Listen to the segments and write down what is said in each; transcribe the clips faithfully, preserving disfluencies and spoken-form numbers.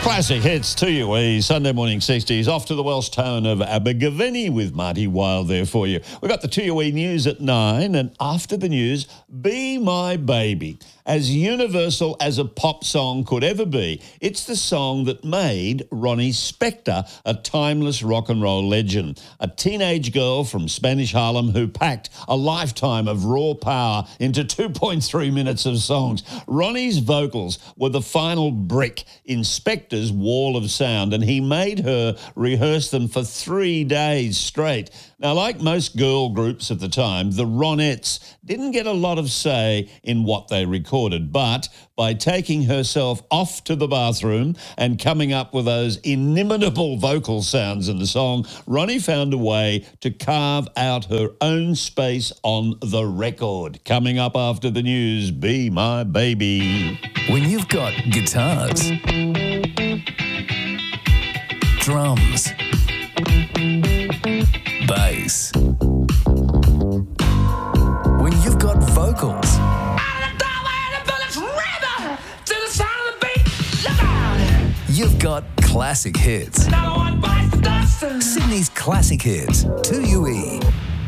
Classic hits to you, eh? Sunday morning sixties. Off to the Welsh town of Abergavenny with Marty Wilde there for you. We've got the T U E news at nine, and after the news, Be My Baby. As universal as a pop song could ever be, it's the song that made Ronnie Spector a timeless rock and roll legend. A teenage girl from Spanish Harlem who packed a lifetime of raw power into two point three minutes of songs. Ronnie's vocals were the final brick in Spector's wall of sound, and he made her rehearse them for three days straight. Now, like most girl groups of the time, the Ronettes didn't get a lot of say in what they recorded, but by taking herself off to the bathroom and coming up with those inimitable vocal sounds in the song, Ronnie found a way to carve out her own space on the record. Coming up after the news, Be My Baby. When you've got guitars, drums, bass, when you've got vocals, you've got classic hits. Sydney's classic hits, two U E.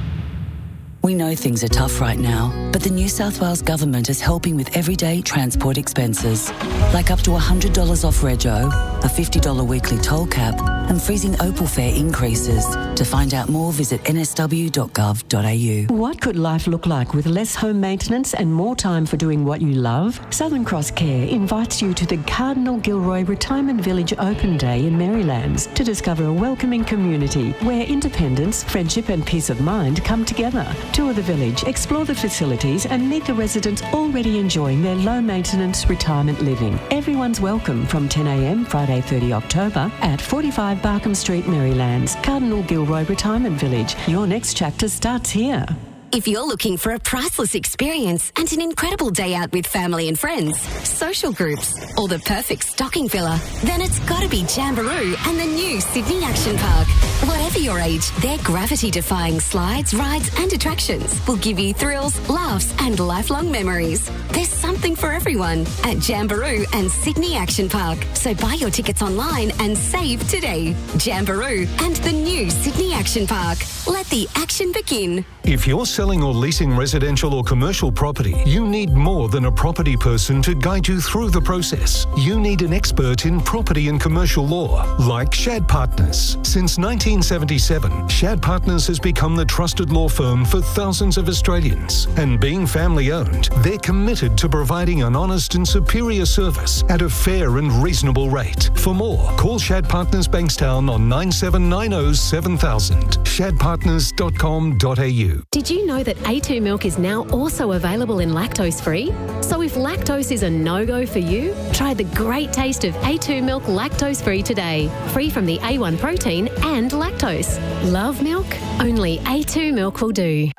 We know things are tough right now, but the New South Wales Government is helping with everyday transport expenses, like up to one hundred dollars off rego, a fifty dollars weekly toll cap, and freezing Opal fare increases. To find out more, visit n s w dot gov dot a u. What could life look like with less home maintenance and more time for doing what you love? Southern Cross Care invites you to the Cardinal Gilroy Retirement Village Open Day in Marylands to discover a welcoming community where independence, friendship and peace of mind come together. Tour the village, explore the facilities and meet the residents already enjoying their low-maintenance retirement living. Everyone's welcome from ten a m Friday thirtieth October at forty-five Barkham Street, Marylands. Cardinal Gilroy Retirement Village. Your next chapter starts here. If you're looking for a priceless experience and an incredible day out with family and friends, social groups, or the perfect stocking filler, then it's got to be Jamboree and the new Sydney Action Park. Whatever your age, their gravity-defying slides, rides and attractions will give you thrills, laughs and lifelong memories. There's something for everyone at Jamboree and Sydney Action Park. So buy your tickets online and save today. Jamboree and the new Sydney Action Park. Let the action begin. If you're selling or leasing residential or commercial property, you need more than a property person to guide you through the process. You need an expert in property and commercial law, like Shad Partners. Since nineteen seventy-seven, Shad Partners has become the trusted law firm for thousands of Australians. And being family-owned, they're committed to providing an honest and superior service at a fair and reasonable rate. For more, call Shad Partners Bankstown on nine seven nine zero seven thousand, shad partners dot com dot a u. Did you know that A two milk is now also available in lactose-free? So if lactose is a no-go for you, try the great taste of A two milk lactose-free today. Free from the A one protein and lactose. Love milk? Only A two milk will do.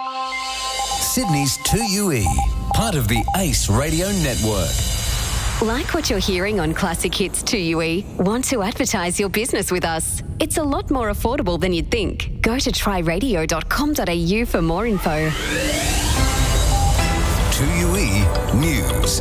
Sydney's two U E, part of the Ace Radio Network. Like what you're hearing on Classic Hits two U E? Want to advertise your business with us? It's a lot more affordable than you'd think. Go to try radio dot com dot a u for more info. two U E News.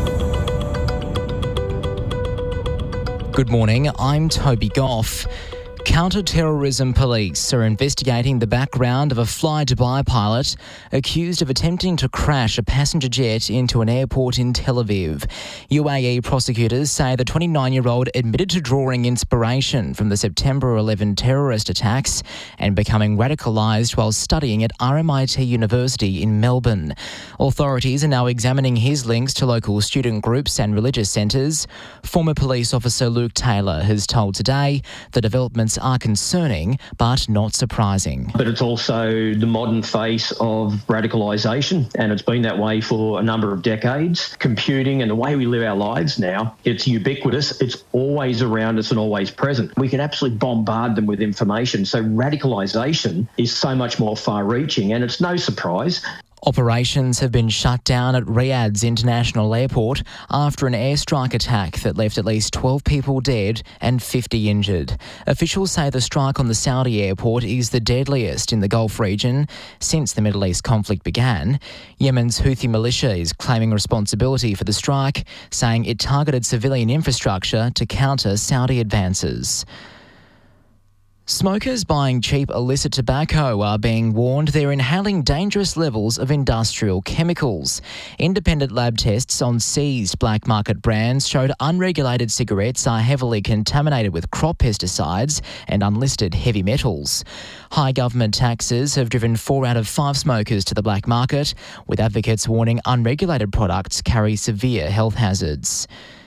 Good morning, I'm Toby Goff. Counter-terrorism police are investigating the background of a Fly Dubai pilot accused of attempting to crash a passenger jet into an airport in Tel Aviv. U A E prosecutors say the twenty-nine-year-old admitted to drawing inspiration from the September eleventh terrorist attacks and becoming radicalised while studying at R M I T University in Melbourne. Authorities are now examining his links to local student groups and religious centres. Former police officer Luke Taylor has told Today the developments are concerning but not surprising. But it's also the modern face of radicalisation, and it's been that way for a number of decades. Computing and the way we live our lives now, it's ubiquitous, it's always around us and always present. We can absolutely bombard them with information, so radicalisation is so much more far-reaching, and it's no surprise. Operations have been shut down at Riyadh's international airport after an airstrike attack that left at least twelve people dead and fifty injured. Officials say the strike on the Saudi airport is the deadliest in the Gulf region since the Middle East conflict began. Yemen's Houthi militia is claiming responsibility for the strike, saying it targeted civilian infrastructure to counter Saudi advances. Smokers buying cheap illicit tobacco are being warned they're inhaling dangerous levels of industrial chemicals. Independent lab tests on seized black market brands showed unregulated cigarettes are heavily contaminated with crop pesticides and unlisted heavy metals. High government taxes have driven four out of five smokers to the black market, with advocates warning unregulated products carry severe health hazards.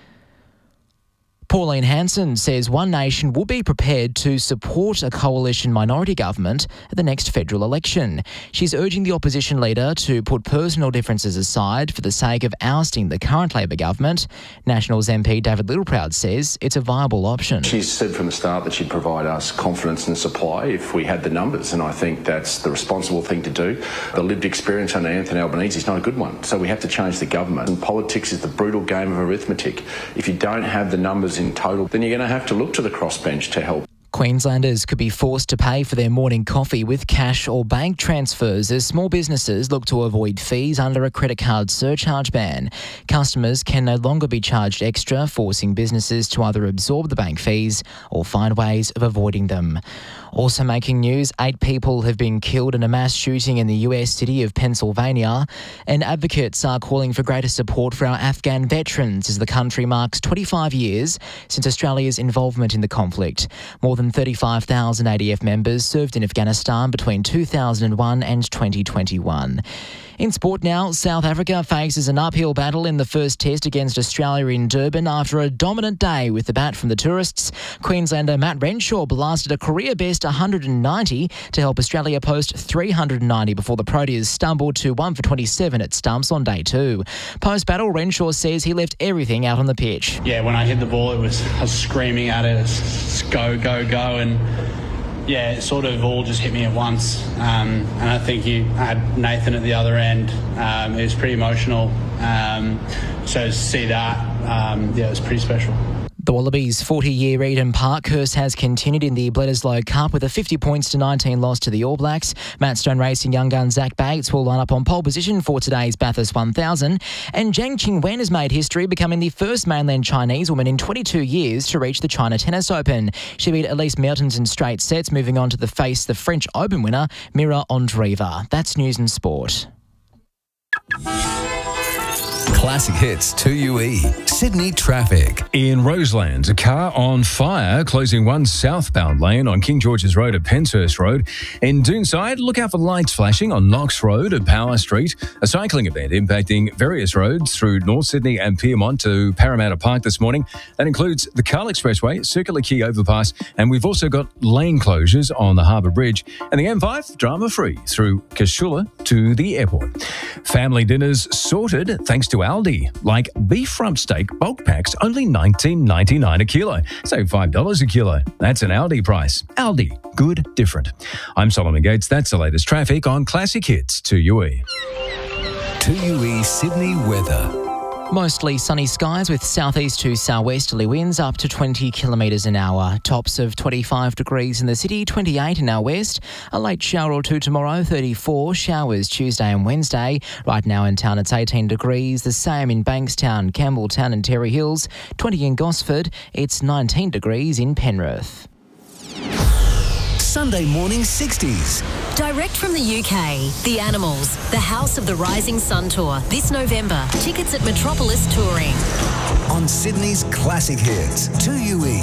Pauline Hanson says One Nation will be prepared to support a coalition minority government at the next federal election. She's urging the opposition leader to put personal differences aside for the sake of ousting the current Labor government. Nationals M P David Littleproud says it's a viable option. She said from the start that she'd provide us confidence and supply if we had the numbers, and I think that's the responsible thing to do. The lived experience under Anthony Albanese is not a good one, so we have to change the government. And politics is the brutal game of arithmetic. If you don't have the numbers in total, then you're going to have to look to the crossbench to help. Queenslanders could be forced to pay for their morning coffee with cash or bank transfers as small businesses look to avoid fees under a credit card surcharge ban. Customers can no longer be charged extra, forcing businesses to either absorb the bank fees or find ways of avoiding them. Also making news, eight people have been killed in a mass shooting in the U S city of Pennsylvania, and advocates are calling for greater support for our Afghan veterans as the country marks twenty-five years since Australia's involvement in the conflict. More than thirty-five thousand A D F members served in Afghanistan between two thousand one and twenty twenty-one. In sport now, South Africa faces an uphill battle in the first test against Australia in Durban after a dominant day with the bat from the tourists. Queenslander Matt Renshaw blasted a career-best one hundred ninety to help Australia post three hundred ninety before the Proteas stumbled to one for twenty-seven at stumps on day two. Post-battle, Renshaw says he left everything out on the pitch. Yeah, when I hit the ball, it was I was screaming at it, it's go, go, go, and yeah, it sort of all just hit me at once. Um, and I think you had Nathan at the other end. Um, it was pretty emotional. Um, so to see that, um, yeah, it was pretty special. The Wallabies' forty-year Eden Park curse has continued in the Bledisloe Cup with a fifty points to nineteen loss to the All Blacks. Matt Stone Racing young gun Zach Bates will line up on pole position for today's Bathurst one thousand. And Zhang Qingwen has made history, becoming the first mainland Chinese woman in twenty-two years to reach the China Tennis Open. She beat Elise Mertens in straight sets, moving on to the face the French Open winner, Mira Andreeva. That's News and Sport. Classic Hits two U E. Sydney traffic. In Roselands, a car on fire closing one southbound lane on King George's Road at Penshurst Road. In Doonside, look out for lights flashing on Knox Road at Power Street. A cycling event impacting various roads through North Sydney and Pyrmont to Parramatta Park this morning. That includes the Carl Expressway, Circular Quay overpass, and we've also got lane closures on the Harbour Bridge. And the M five, drama-free through Cashula to the airport. Family dinners sorted thanks to Aldi, like beef rump steak bulk packs, only nineteen ninety-nine a kilo. Save five dollars a kilo. That's an Aldi price. Aldi, good, different. I'm Solomon Gates. That's the latest traffic on Classic Hits two U E. two U E Sydney weather. Mostly sunny skies with southeast to southwesterly winds up to twenty kilometres an hour. Tops of twenty-five degrees in the city, twenty-eight in our west. A late shower or two tomorrow, thirty-four. Showers Tuesday and Wednesday. Right now in town it's eighteen degrees. The same in Bankstown, Campbelltown and Terry Hills. twenty in Gosford. It's nineteen degrees in Penrith. Sunday morning sixties. Direct from the U K, The Animals, the House of the Rising Sun Tour, this November. Tickets at Metropolis Touring. On Sydney's Classic Hits two U E.